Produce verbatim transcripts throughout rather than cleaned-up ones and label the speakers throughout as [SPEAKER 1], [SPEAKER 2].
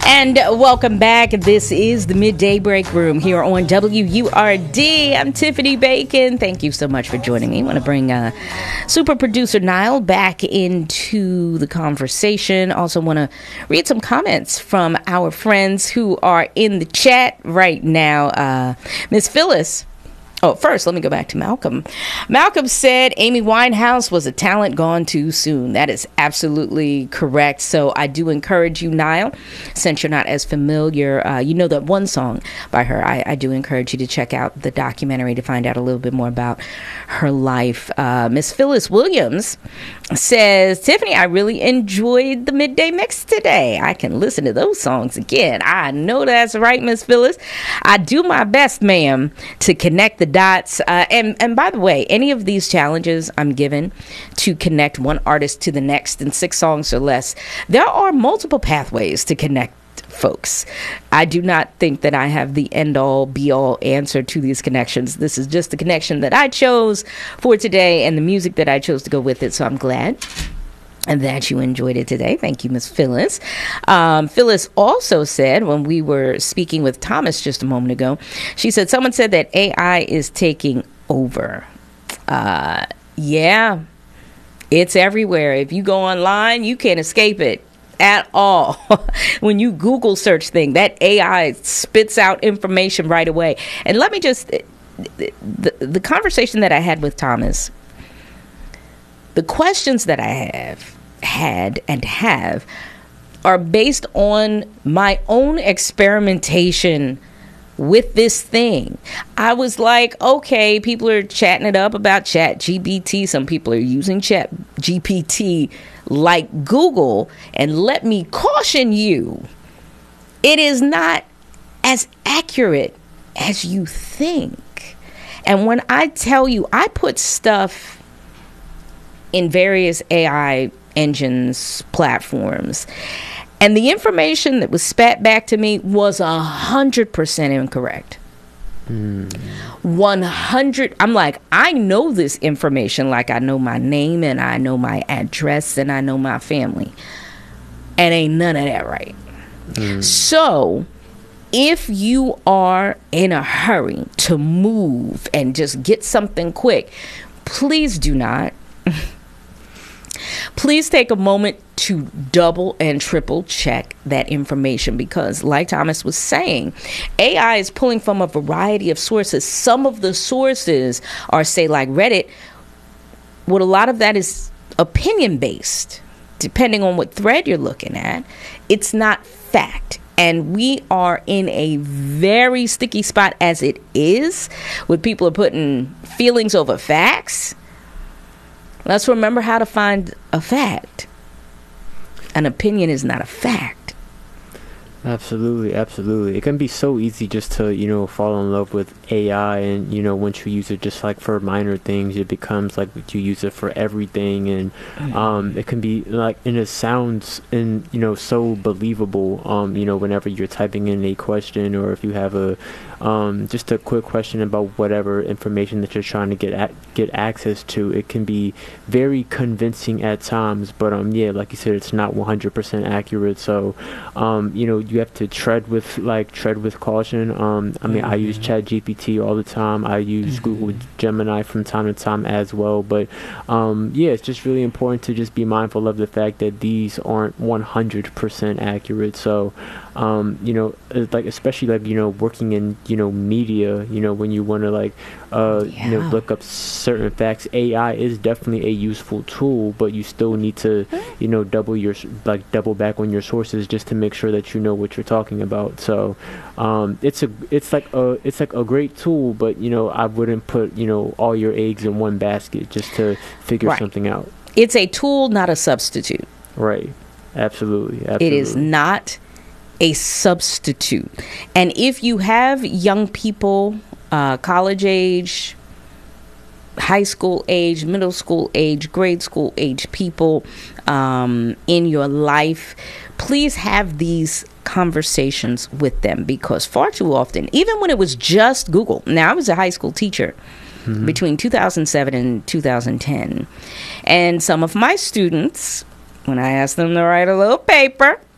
[SPEAKER 1] And welcome back. This is the Midday Break Room here on W U R D. I'm Tiffany Bacon. Thank you so much for joining me. I want to bring uh, super producer Niall back into the conversation. Also want to read some comments from our friends who are in the chat right now. Uh, Miss Phyllis. Oh, first, let me go back to Malcolm. Malcolm said Amy Winehouse was a talent gone too soon. That is absolutely correct. So I do encourage you, Niall, since you're not as familiar, uh, you know that one song by her. I, I do encourage you to check out the documentary to find out a little bit more about her life. Uh, Miss Phyllis Williams says, Tiffany, I really enjoyed the midday mix today. I can listen to those songs again. I know that's right, Miss Phyllis. I do my best, ma'am, to connect the dots. Uh, and, and by the way, any of these challenges I'm given to connect one artist to the next in six songs or less, there are multiple pathways to connect folks. I do not think that I have the end-all, be-all answer to these connections. This is just the connection that I chose for today and the music that I chose to go with it, so I'm glad and that you enjoyed it today. Thank you, Miss Phyllis. Um, Phyllis also said, when we were speaking with Thomas just a moment ago, she said, someone said that A I is taking over. Uh, yeah, it's everywhere. If you go online, you can't escape it at all. When you Google search thing, that A I spits out information right away. And let me just, the, the conversation that I had with Thomas, the questions that I have had and have are based on my own experimentation with this thing. I was like, okay, people are chatting it up about Chat G P T. Some people are using Chat G P T like Google. And let me caution you, it is not as accurate as you think. And when I tell you, I put stuff in various A I engines, platforms, and the information that was spat back to me was a hundred percent incorrect. Mm. one hundred. I'm like, I know this information like I know my name and I know my address and I know my family. And ain't none of that right. Mm. So if you are in a hurry to move and just get something quick, please do not. Please take a moment to double and triple check that information, because like Thomas was saying, A I is pulling from a variety of sources. Some of the sources are, say, like Reddit. What a lot of that is opinion based, depending on what thread you're looking at. It's not fact. And we are in a very sticky spot as it is, with people are putting feelings over facts. Let's remember how to find a fact. An opinion is not a fact.
[SPEAKER 2] Absolutely, absolutely. It can be so easy just to, you know, fall in love with A I, and, you know, once you use it just like for minor things, it becomes like you use it for everything, and um, it can be like, and it sounds, and you know, so believable. Um, you know, whenever you're typing in a question, or if you have a um, just a quick question about whatever information that you're trying to get at, get access to, it can be very convincing at times. But um, yeah, like you said, it's not one hundred percent accurate. So, um, you know, you have to tread with like tread with caution. Um, I mean, mm-hmm. I use Chat G P T all the time. I use mm-hmm. Google Gemini from time to time as well. But um, yeah, it's just really important to just be mindful of the fact that these aren't one hundred percent accurate. So, um, you know, like especially like you know working in you know media, you know when you want to like uh, yeah. you know look up certain facts, A I is definitely a useful tool, but you still need to you know double your like double back on your sources just to make sure that you know what you're talking about. So um, it's a it's like a it's like a great tool, but you know I wouldn't put you know all your eggs in one basket just to figure
[SPEAKER 1] right.
[SPEAKER 2] something out.
[SPEAKER 1] It's a tool, not a substitute.
[SPEAKER 2] Right. Absolutely. Absolutely.
[SPEAKER 1] It is not a substitute. And if you have young people, uh, college age, high school age, middle school age, grade school age people um, in your life, please have these conversations with them, because far too often, even when it was just Google, now I was a high school teacher mm-hmm. between two thousand seven and two thousand ten, and some of my students, when I asked them to write a little paper,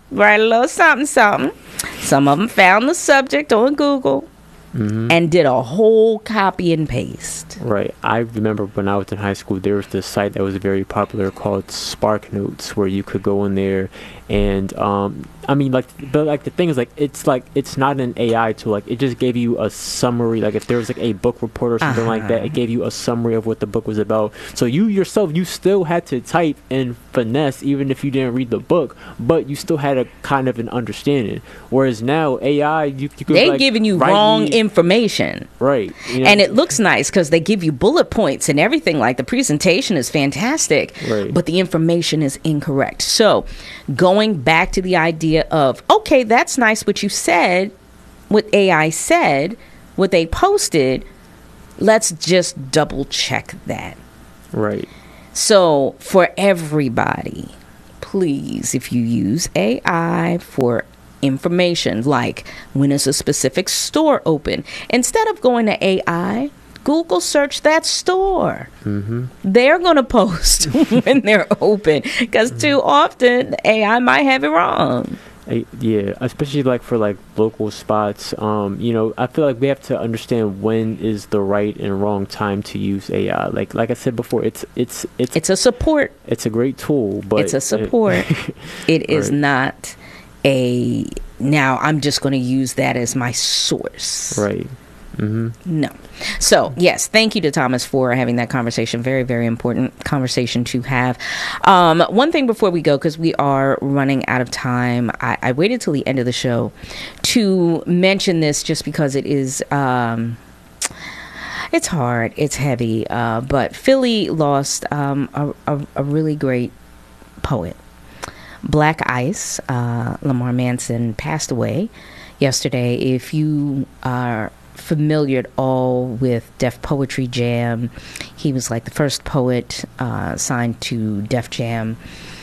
[SPEAKER 1] write a little something, something. Some of them found the subject on Google. Mm-hmm. And did a whole copy and paste.
[SPEAKER 2] Right. I remember when I was in high school, there was this site that was very popular called Spark Notes, where you could go in there and, um, I mean, like, but like the thing is, like, it's like it's not an A I tool. Like, it just gave you a summary. Like, if there was like a book report or something uh-huh. like that, it gave you a summary of what the book was about. So you yourself, you still had to type and finesse, even if you didn't read the book, but you still had a kind of an understanding. Whereas now, A I, you, you could
[SPEAKER 1] they're
[SPEAKER 2] like,
[SPEAKER 1] giving you wrong me, information,
[SPEAKER 2] right? You know?
[SPEAKER 1] And it looks nice because they give you bullet points and everything. Like, the presentation is fantastic,
[SPEAKER 2] right.
[SPEAKER 1] But the information is incorrect. So, going back to the idea of, okay, that's nice what you said, what A I said, what they posted, let's just double check that.
[SPEAKER 2] Right.
[SPEAKER 1] So for everybody, please, if you use A I for information, like when is a specific store open, instead of going to A I, Google search that store. Mm-hmm. They're going to post when they're open, because mm-hmm. too often A I might have it wrong.
[SPEAKER 2] I, yeah, especially like for like local spots. Um, you know, I feel like we have to understand when is the right and wrong time to use A I. Like like I said before, it's it's it's
[SPEAKER 1] it's a support.
[SPEAKER 2] It's a great tool, but
[SPEAKER 1] it's a support. It, it is
[SPEAKER 2] right.
[SPEAKER 1] not a now I'm just going to use that as my source.
[SPEAKER 2] Right. Mm-hmm.
[SPEAKER 1] No. So, yes, thank you to Thomas for having that conversation. Very, very important conversation to have. Um, one thing before we go, because we are running out of time, I, I waited till the end of the show to mention this just because it is, um, it's hard, it's heavy, uh, but Philly lost um, a, a, a really great poet. Black Ice, uh, Lamar Manson, passed away yesterday. If you are familiar at all with Def Poetry Jam, he was like the first poet uh, signed to Def Jam.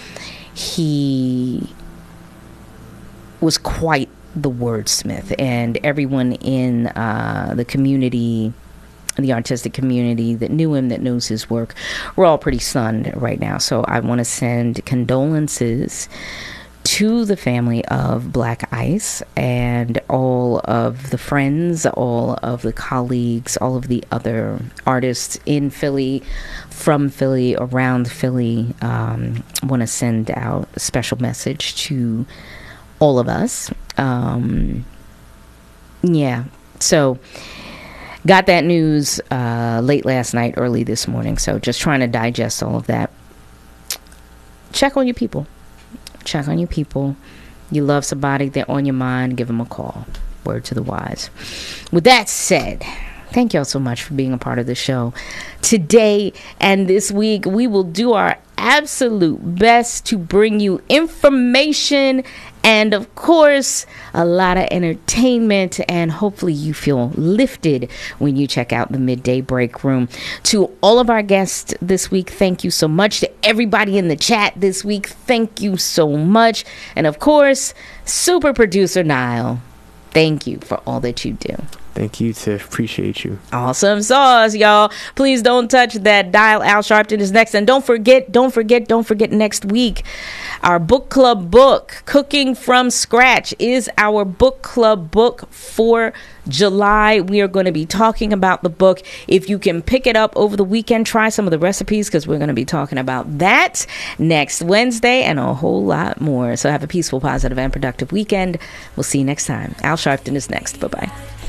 [SPEAKER 1] He was quite the wordsmith, and everyone in uh, the community, the artistic community that knew him, that knows his work, we're all pretty stunned right now. So I want to send condolences to the family of Black Ice and all of the friends, all of the colleagues, all of the other artists in Philly, from Philly, around Philly. Um, want to send out a special message to all of us. Um, yeah, so got that news uh, late last night, early this morning. So just trying to digest all of that. Check on your people. Check on your people. You love somebody, they're on your mind, give them a call. Word to the wise. With that said, thank y'all so much for being a part of the show. Today and this week, we will do our absolute best to bring you information and, of course, a lot of entertainment, and hopefully you feel lifted when you check out the Midday Break Room. To all of our guests this week, thank you so much. To everybody in the chat this week, thank you so much. And, of course, super producer Niall, thank you for all that you do.
[SPEAKER 2] Thank you, Tiff. Appreciate you.
[SPEAKER 1] Awesome sauce, y'all. Please don't touch that dial. Al Sharpton is next. And don't forget, don't forget, don't forget next week, our book club book, Cooking from Scratch, is our book club book for July. We are going to be talking about the book. If you can pick it up over the weekend, try some of the recipes, because we're going to be talking about that next Wednesday and a whole lot more. So have a peaceful, positive, and productive weekend. We'll see you next time. Al Sharpton is next. Bye-bye.